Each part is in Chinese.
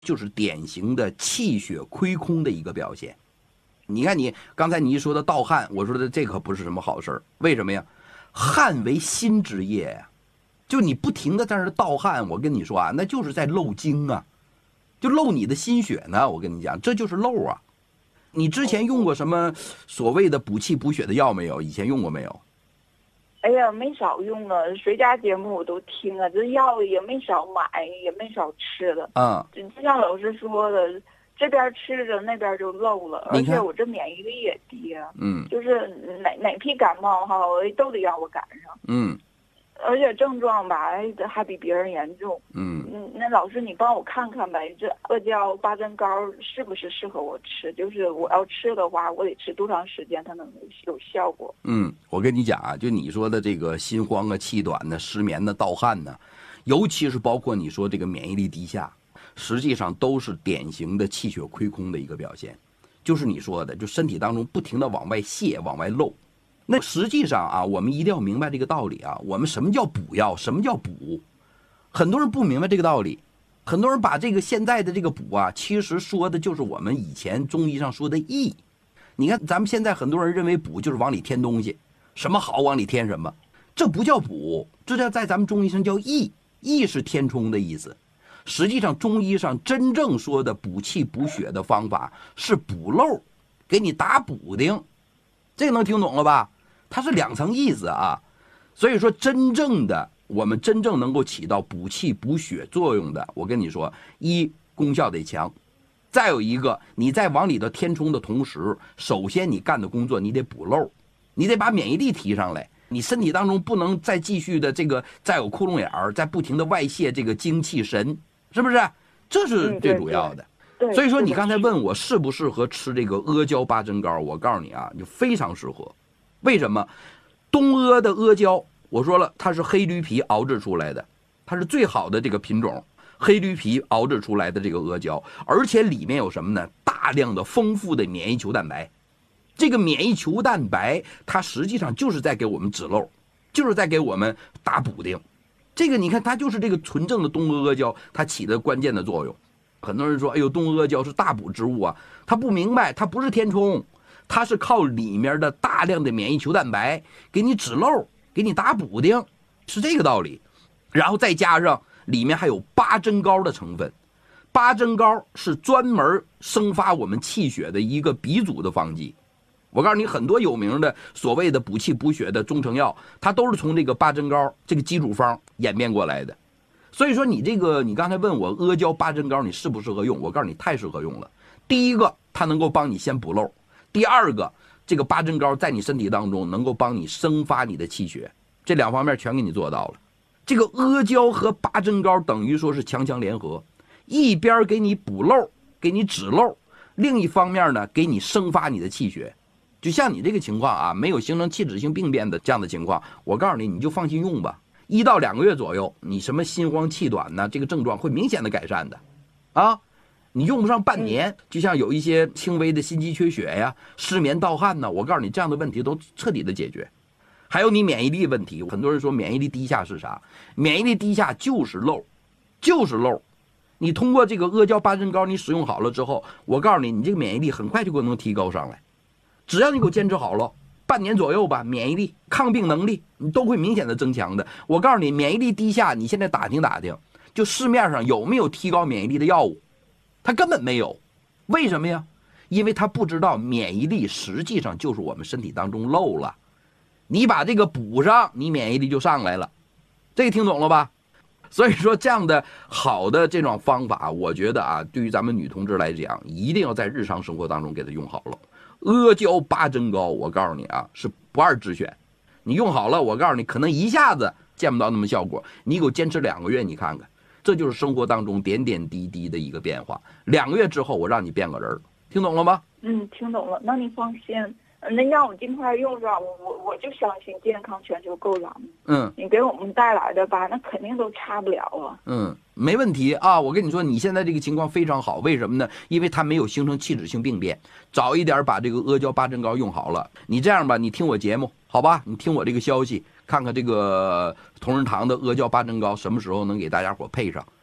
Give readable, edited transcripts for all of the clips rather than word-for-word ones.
就是典型的气血亏空的一个表现。你看你刚才你一说的盗汗，我说的这可不是什么好事儿。为什么呀？汗为心之液呀，就你不停的在那盗汗，我跟你说啊，那就是在漏精啊，就漏你的心血呢。我跟你讲，这就是漏啊。你之前用过什么所谓的补气补血的药没有？以前用过没有？ 哎呀，没少用啊，谁家节目我都听啊，这药也没少买，也没少吃了。就像老师说的，这边吃着那边就漏了，而且我这免疫力也低啊。就是哪批感冒哈，都得让我赶上。而且症状吧，还比别人严重。那老师你帮我看看呗，这阿胶八珍膏是不是适合我吃？就是我要吃的话，我得吃多长时间它能有效果？ 我跟你讲啊，就你说的这个心慌啊、气短呢、失眠的、盗汗呢，尤其是包括你说这个免疫力低下，实际上都是典型的气血亏空的一个表现。就是你说的，就身体当中不停的往外泄、往外漏。那实际上啊，我们一定要明白这个道理啊。我们什么叫补药？什么叫补？很多人不明白这个道理，很多人把这个现在的这个补啊，其实说的就是我们以前中医上说的益。你看咱们现在很多人认为补就是往里添东西，什么好往里添什么，这不叫补，这叫在咱们中医上叫益。益是填充的意思。实际上中医上真正说的补气补血的方法是补漏，给你打补丁。这个能听懂了吧？它是两层意思啊。所以说真正的我们真正能够起到补气补血作用的，我跟你说，一功效得强，再有一个你在往里头填充的同时，首先你干的工作你得补漏，你得把免疫力提上来，你身体当中不能再继续的这个再有窟窿眼儿，再不停的外泄这个精气神，是不是？这是最主要的。所以说你刚才问我适不适合吃这个阿胶八珍膏，我告诉你啊，就非常适合。为什么？东阿的阿胶，我说了，它是黑驴皮熬制出来的，它是最好的这个品种，黑驴皮熬制出来的这个阿胶，而且里面有什么呢？大量的丰富的免疫球蛋白。这个免疫球蛋白，它实际上就是在给我们止漏，就是在给我们打补丁。这个你看，它就是这个纯正的东阿阿胶，它起的关键的作用。很多人说，哎呦，东阿阿胶是大补之物啊，他不明白，它不是填充，它是靠里面的大量的免疫球蛋白给你止漏，给你打补丁，是这个道理。然后再加上里面还有八珍膏的成分，八珍膏是专门生发我们气血的一个鼻祖的方剂。我告诉你，很多有名的所谓的补气补血的中成药，它都是从这个八珍膏这个基础方演变过来的。所以说你刚才问我阿胶八珍膏你适不适合用，我告诉你太适合用了。第一个，它能够帮你先补漏；第二个，这个八珍膏在你身体当中能够帮你生发你的气血，这两方面全给你做到了。这个阿胶和八珍膏等于说是强强联合，一边给你补漏，给你止漏，另一方面呢，给你生发你的气血。就像你这个情况啊，没有形成器质性病变的这样的情况，我告诉你，你就放心用吧。1到2个月左右，你什么心慌气短呢，这个症状会明显的改善的，啊，你用不上半年，就像有一些轻微的心肌缺血呀、失眠盗汗呢，我告诉你，这样的问题都彻底的解决。还有你免疫力问题，很多人说免疫力低下是啥？免疫力低下就是漏，就是漏。你通过这个阿胶八珍膏，你使用好了之后，我告诉你，你这个免疫力很快就能提高上来。只要你给我坚持好了，半年左右吧，免疫力、抗病能力你都会明显的增强的。我告诉你，免疫力低下，你现在打听打听，就市面上有没有提高免疫力的药物？它根本没有。为什么呀？因为他不知道免疫力实际上就是我们身体当中漏了，你把这个补上，你免疫力就上来了。这个听懂了吧？所以说这样的好的这种方法，我觉得啊，对于咱们女同志来讲，一定要在日常生活当中给它用好了。阿胶八珍膏，我告诉你啊，是不二之选。你用好了，我告诉你，可能一下子见不到那么效果，你给我坚持2个月，你看看，这就是生活当中点点滴滴的一个变化。2个月之后，我让你变个人，听懂了吗？ 听懂了。那你放心，那让我尽快用上，我就相信健康全球够咱们。你给我们带来的吧，那肯定都差不了啊。 没问题啊！我跟你说，你现在这个情况非常好，为什么呢？因为它没有形成器质性病变，早一点把这个阿胶八珍膏用好了。你这样吧，你听我节目，好吧？你听我这个消息，看看这个同仁堂的阿胶八珍膏什么时候能给大家伙配上。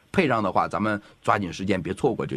配上的话，咱们抓紧时间别错过就